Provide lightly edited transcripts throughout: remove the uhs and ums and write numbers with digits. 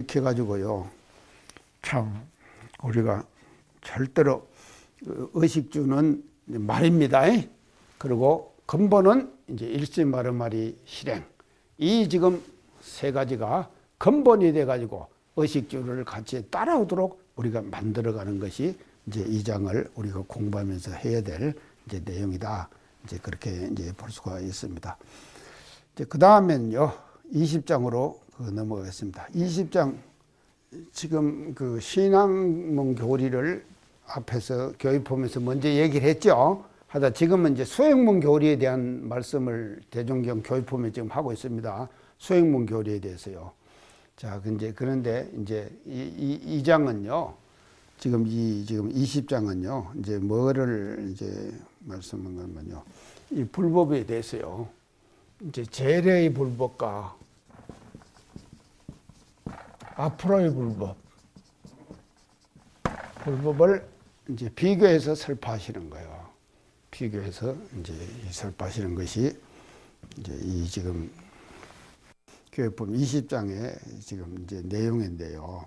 이렇게 해가지고요. 참, 우리가 절대로 의식주는 말입니다. 그리고 근본은 이제 일시마르마리 실행. 이 지금 세 가지가 근본이 돼가지고 의식주를 같이 따라오도록 우리가 만들어가는 것이 이제 이 장을 우리가 공부하면서 해야 될 이제 내용이다. 이제 그렇게 이제 볼 수가 있습니다. 이제 그 다음엔요, 20장으로 넘어가겠습니다. 20장, 지금 그 신앙문 교리를 앞에서 교육보면서 먼저 얘기를 했죠. 하다 지금은 이제 수행문 교리에 대한 말씀을 대종경 교육보면 지금 하고 있습니다. 수행문 교리에 대해서요. 자, 그런데 이제 이 장은요, 지금 20장은요, 이제 뭐를 이제 말씀한 거면요, 이 불법에 대해서요, 이제 재래의 불법과 앞으로의 불법을 이제 비교해서 설파하시는 거예요. 비교해서 이제 설파하시는 것이 이제 이 지금 교육법 20장의 지금 이제 내용인데요.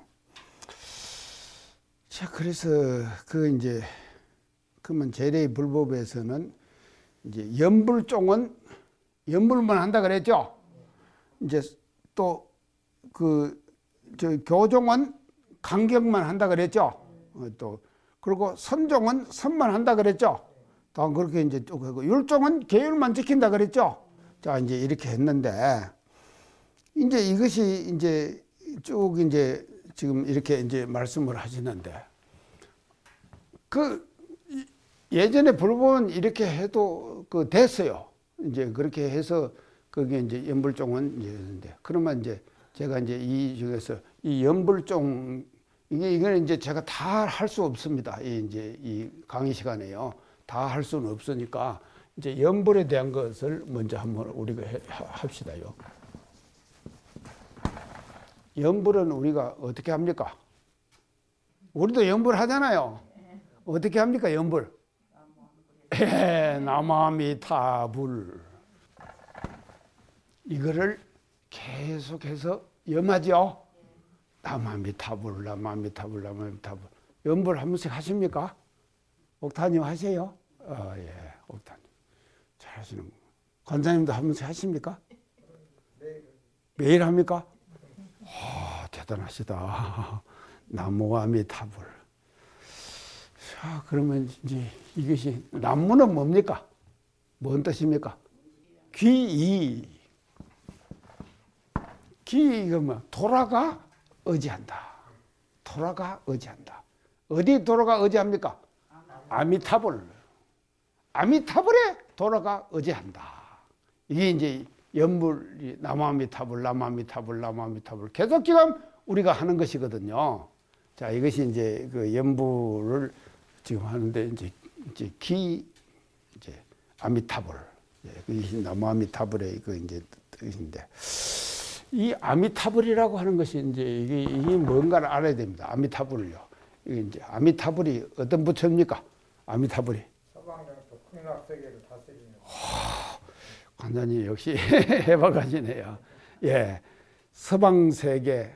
자, 그래서 그러면 재래의 불법에서는 이제 연불종은 연불만 한다 그랬죠. 이제 또 교종은 간격만 한다 그랬죠. 또 그리고 선종은 선만 한다 그랬죠. 또 그렇게 이제 또 율종은 계율만 지킨다 그랬죠. 자, 이제 이렇게 했는데 이제 이것이 이제 쭉 이제 지금 이렇게 이제 말씀을 하시는데 예전에 불법은 이렇게 해도 됐어요. 이제 그렇게 해서 그게 이제 연불종은 이제 그러면 이제 제가 이제 이 중에서 이 연불종 이거는 이제 제가 다 할 수 없습니다. 이제 이 강의 시간에요. 다 할 수는 없으니까 이제 연불에 대한 것을 먼저 한번 우리가 합시다요. 연불은 우리가 어떻게 합니까? 우리도 연불 하잖아요. 어떻게 합니까, 연불? 나마미타불. 이거를 계속해서 염하죠. 나마미타불, 나마미타불, 나마미타불. 연불 한 번씩 하십니까? 옥타님 하세요? 예, 옥타님. 잘 하시는 거. 권사님도 한 번씩 하십니까? 매일 합니까? 대단하시다. 나무아미타불. 자, 그러면 이제 이것이 남무는 뭡니까? 뭔 뜻입니까? 귀이. 귀이가 뭐 돌아가 의지한다. 돌아가 의지한다. 어디 돌아가 의지합니까? 아미타불. 아미타불에 돌아가 의지한다. 이게 이제 연불이 나무아미타불, 나무아미타불, 나무아미타불 계속 지금 우리가 하는 것이거든요. 자, 이것이 이제 그 연불을 지금 하는데 이제 이제 아미타불, 이것이 나무아미타불의 그 이제 뜻인데, 이 아미타불이라고 하는 것이 이제 이게 뭔가를 알아야 됩니다. 아미타불을요. 이게 이제 아미타불이 어떤 부처입니까? 아미타불이. 서방정토 극락세계를 다스리는. 관장님 역시 해박하시네요. 예, 서방세계,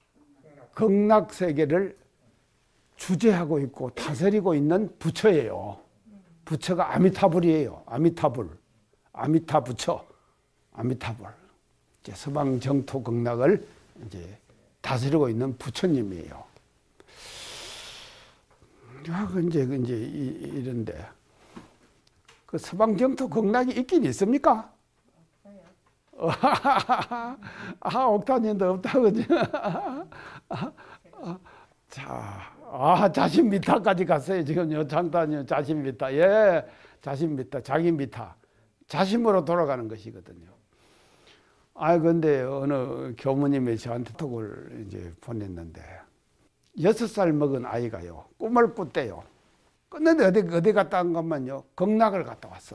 극락세계를 주재하고 있고 다스리고 있는 부처예요. 부처가 아미타불이에요. 아미타불, 아미타부처, 아미타불. 이제 서방 정토 극락을 이제 다스리고 있는 부처님이에요. 이제 이런데 그 서방 정토 극락이 있긴 있습니까? 옥타님도 없다고. 자, 자신 미타까지 갔어요. 지금요, 장단이 자신 미타. 예, 자신 미타, 자기 미타. 자신으로 돌아가는 것이거든요. 근데 어느 교무님이 저한테 톡을 이제 보냈는데, 6살 먹은 아이가요, 꿈을 꿨대요. 꿨는데 어디 갔다 온 것만요, 극락을 갔다 왔어.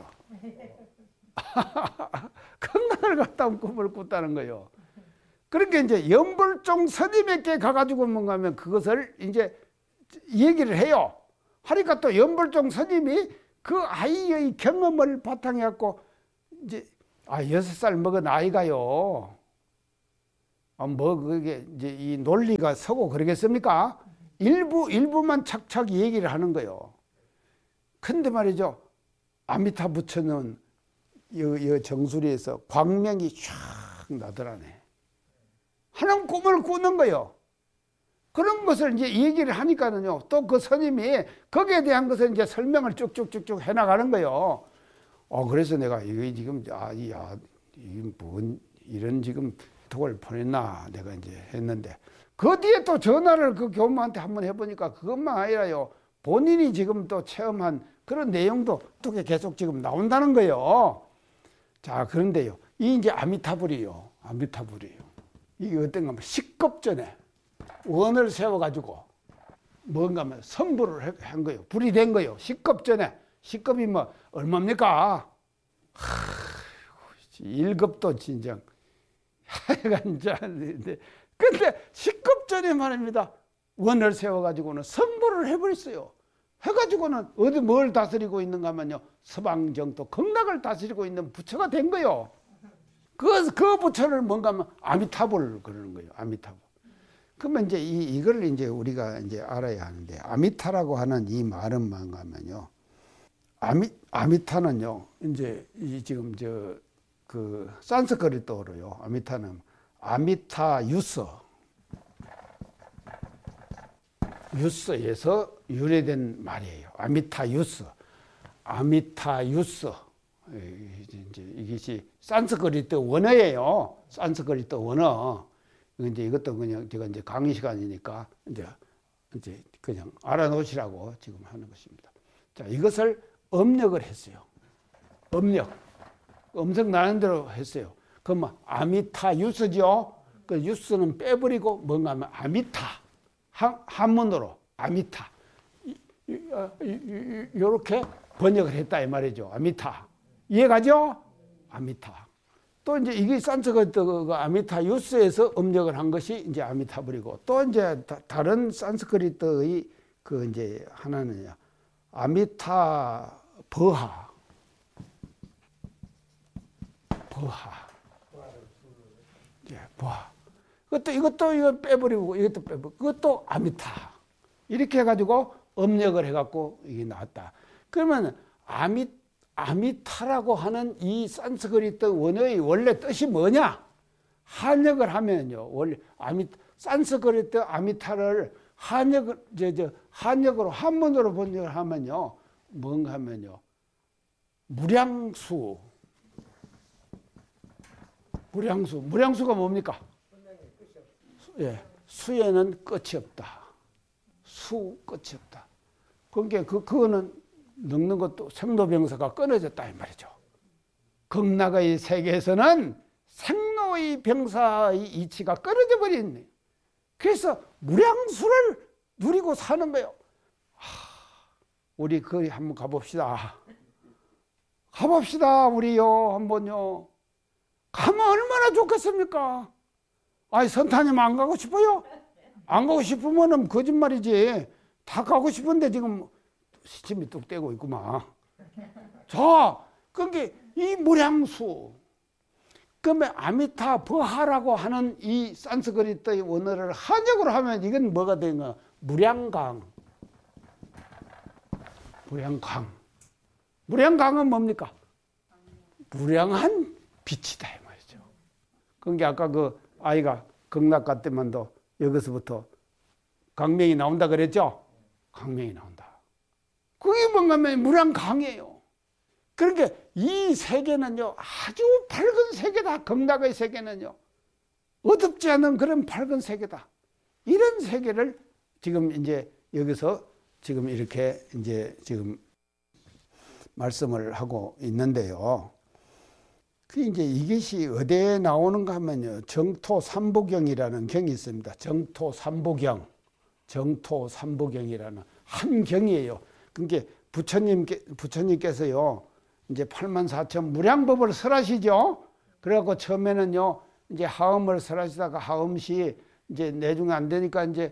극락을 갔다 온 꿈을 꿨다는 거예요. 그러니까 이제 연불종 스님에게 가가지고 뭔가 하면 그것을 이제 얘기를 해요. 하니까 또 연불종 스님이 그 아이의 경험을 바탕에 갖고 이제 6살 먹은 아이가요, 뭐 그게 이제 이 논리가 서고 그러겠습니까? 일부만 착착 얘기를 하는 거요. 근데 말이죠. 아미타 부처는 이 정수리에서 광명이 쫙 나더라네. 하는 꿈을 꾸는 거요. 그런 것을 이제 얘기를 하니까는요. 또 그 스님이 거기에 대한 것을 이제 설명을 쭉쭉쭉쭉 해나가는 거요. 그래서 내가 이게 지금 이게 뭔 이런 지금 톡을 보냈나 내가 이제 했는데 그 뒤에 또 전화를 그 교무한테 한번 해보니까 그것만 아니라요. 본인이 지금 또 체험한 그런 내용도 또 계속 지금 나온다는 거예요. 자, 그런데요. 이 이제 아미타불이요. 이게 어떤가 하면 식겁전에 원을 세워가지고 뭔가 하면 선불을 한 거예요. 불이 된 거예요. 식겁전에. 식겁이 뭐 얼마입니까? 1급도 진정. 하여간 근데 식겁전에 말입니다. 원을 세워가지고는 선불을 해버렸어요. 해가지고는 어디 뭘 다스리고 있는가 하면요. 서방정토 극락을 다스리고 있는 부처가 된 거예요. 그 부처를 뭔가 하면 아미타불 그러는 거예요. 아미타불. 그러면 이제 이걸 이제 우리가 이제 알아야 하는데 아미타라고 하는 이 말은 뭔가 하면요. 아미타는요. 이제 지금 그 산스크리트어로요. 아미타는 아미타 유스에서 유래된 말이에요. 아미타 유스. 이제 이것이 산스크리트 원어예요. 산스크리트 원어. 이제 이것도 그냥 제가 이제 강의 시간이니까 이제 그냥 알아놓으시라고 지금 하는 것입니다. 자, 이것을 음력을 했어요. 음성 나는 대로 했어요. 그러면 아미타 유스죠. 그 유스는 빼버리고 뭔가 하면 아미타. 한문으로 아미타. 이렇게 번역을 했다 이 말이죠. 아미타. 이해가죠? 아미타. 또 이제 이게 산스크리트 그 아미타 유스에서 음력을 한 것이 이제 아미타불이고 또 이제 다른 산스크리트의 그 이제 하나는요. 아미타 버하. 예, 버하. 이것도 이거 빼버리고 이것도 빼버리고 그것도 아미타. 이렇게 해가지고 음력을 해갖고 이게 나왔다. 그러면 아미타라고 하는 이 산스크리트 원어의 원래 뜻이 뭐냐? 한역을 하면요. 원래 산스크리트 아미타를 한역으로 한문으로 번역을 하면요. 뭔가 하면요. 무량수가 뭡니까? 예, 수에는 끝이 없다. 끝이 없다. 그러니까 그거는 늙는 것도 생로병사가 끊어졌다 이 말이죠. 극락의 세계에서는 생로의 병사의 이치가 끊어져 버렸네. 그래서 무량수를 누리고 사는 거예요. 우리 거기 한번 가봅시다. 우리요 한번요. 가면 얼마나 좋겠습니까? 선타님 안 가고 싶어요? 안 가고 싶으면은 거짓말이지. 다 가고 싶은데 지금 시침이 뚝 떼고 있구만. 자, 그게 이 무량수. 그러면 아미타 버하라고 하는 이 산스크리트의 원어를 한역으로 하면 이건 뭐가 되는 거야? 무량강. 무량강은 뭡니까? 무량한 빛이다 이 말이죠. 그러니까 아까 그 아이가 극락 갔더만도 여기서부터 강명이 나온다 그랬죠? 강명이 나온다. 그게 뭔가 하면 무량강이에요. 그러니까 이 세계는요 아주 밝은 세계다. 극락의 세계는요 어둡지 않은 그런 밝은 세계다. 이런 세계를 지금 이제 여기서 지금 이렇게 이제 지금 말씀을 하고 있는데요. 그 이제 이것이 어디에 나오는가 하면요. 정토삼보경이라는 경이 있습니다. 정토삼보경이라는 한 경이에요. 그러니까 부처님께서요. 이제 84,000 무량법을 설하시죠. 그래갖고 처음에는요. 이제 하음을 설하시다가 하음시 이제 내중 안 되니까 이제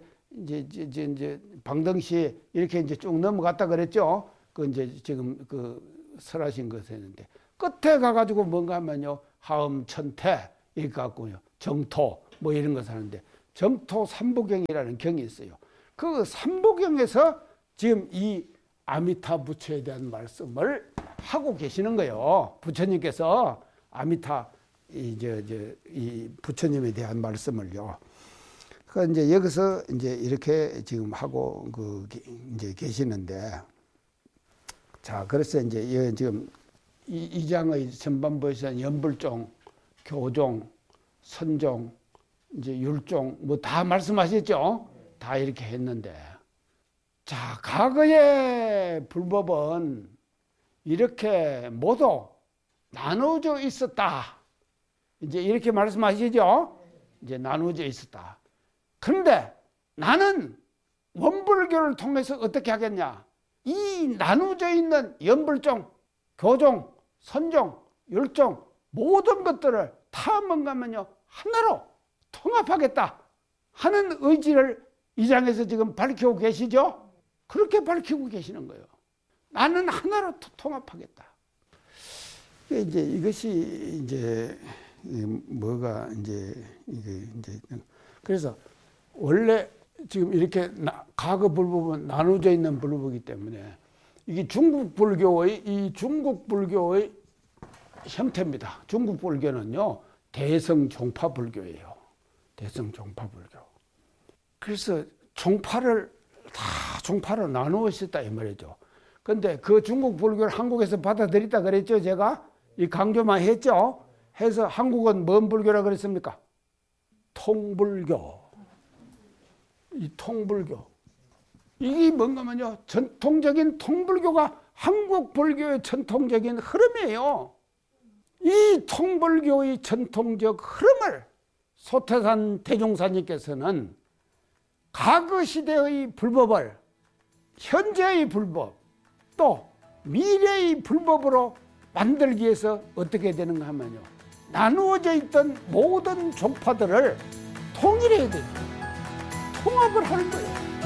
방등시 이렇게 이제 쭉 넘어갔다 그랬죠. 그 이제 지금 그 설하신 것이었는데 끝에 가가지고 뭔가 하면요. 하음 천태 이렇게 갖고요. 정토 뭐 이런 것을 하는데 정토 삼부경이라는 경이 있어요. 그 삼부경에서 지금 이 아미타 부처에 대한 말씀을 하고 계시는 거예요. 부처님께서 아미타 이 부처님에 대한 말씀을요. 그 이제 여기서 이제 이렇게 지금 하고 이제 계시는데, 자 그래서 이제 지금 이 장의 전반부에서 연불종, 교종, 선종, 이제 율종 뭐 다 말씀하셨죠. 다 이렇게 했는데, 자 과거의 불법은 이렇게 모두 나누어져 있었다. 이제 이렇게 말씀하시죠. 이제 나누어져 있었다. 그런데 나는 원불교를 통해서 어떻게 하겠냐? 이 나누어져 있는 연불종, 교종, 선종, 율종 모든 것들을 다 뭔가면요 하나로 통합하겠다 하는 의지를 이 장에서 지금 밝히고 계시죠? 그렇게 밝히고 계시는 거예요. 나는 하나로 통합하겠다. 이제 이것이 이제 뭐가 이제 그래서 원래 지금 이렇게 과거 불법은 나누어져 있는 불법이기 때문에 이게 중국 불교의 형태입니다. 중국 불교는요 대성 종파 불교예요. 대성 종파 불교. 그래서 종파를 나누어 있었다 이 말이죠. 근데 그 중국 불교를 한국에서 받아들였다 그랬죠. 제가 이 강조만 했죠. 해서 한국은 뭔 불교라 그랬습니까? 통불교. 이 통불교. 이게 뭔가면요 전통적인 통불교가 한국 불교의 전통적인 흐름이에요. 이 통불교의 전통적 흐름을 소태산 대종사님께서는 과거 시대의 불법을 현재의 불법 또 미래의 불법으로 만들기 위해서 어떻게 되는가 하면요 나누어져 있던 모든 종파들을 통일해야 되죠. 통합을 하는 거예요.